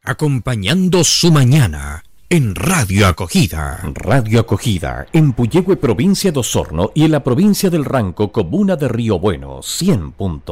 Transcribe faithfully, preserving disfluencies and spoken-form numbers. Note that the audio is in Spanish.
acompañando su mañana en Radio Acogida. Radio Acogida, en Puyehue, provincia de Osorno, y en la provincia del Ranco, comuna de Río Bueno, cien punto